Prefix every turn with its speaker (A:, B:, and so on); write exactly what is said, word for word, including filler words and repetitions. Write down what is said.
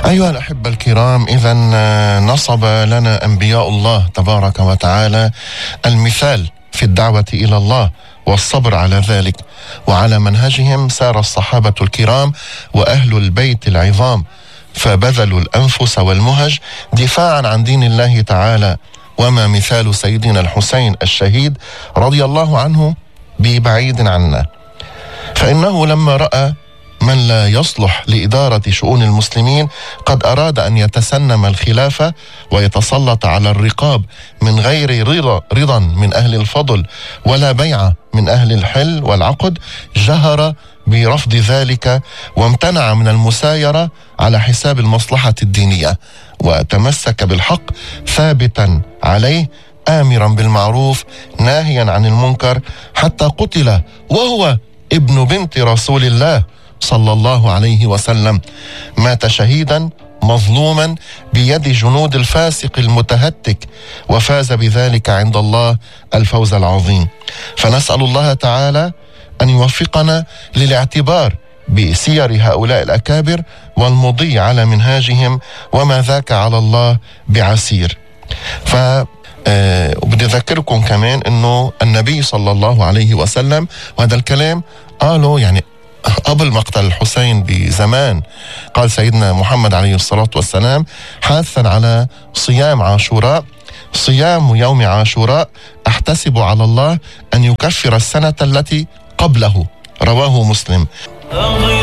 A: أيها الأحبة الكرام، إذا نصب لنا أنبياء الله تبارك وتعالى المثال في الدعوة إلى الله والصبر على ذلك، وعلى منهجهم سار الصحابة الكرام وأهل البيت العظام، فبذلوا الأنفس والمهج دفاعا عن دين الله تعالى. وما مثال سيدنا الحسين الشهيد رضي الله عنه ببعيد عنا، فإنه لما رأى من لا يصلح لإدارة شؤون المسلمين قد أراد أن يتسنم الخلافة ويتسلط على الرقاب من غير رضا, رضا من أهل الفضل ولا بيعة من أهل الحل والعقد، جهر برفض ذلك وامتنع من المسايرة على حساب المصلحة الدينية، وتمسك بالحق ثابتا عليه آمرا بالمعروف ناهيا عن المنكر، حتى قتل وهو ابن بنت رسول الله صلى الله عليه وسلم. مات شهيدا مظلوما بيد جنود الفاسق المتهتك، وفاز بذلك عند الله الفوز العظيم. فنسأل الله تعالى أن يوفقنا للاعتبار بسير هؤلاء الأكابر والمضي على منهاجهم، وما ذاك على الله بعسير. ف أه بدي أذكركم كمان أنه النبي صلى الله عليه وسلم، وهذا الكلام قالوا يعني قبل مقتل الحسين بزمان، قال سيدنا محمد عليه الصلاة والسلام حاثا على صيام عاشوراء: صيام يوم عاشوراء أحتسب على الله أن يكفر السنة التي قبله. رواه مسلم.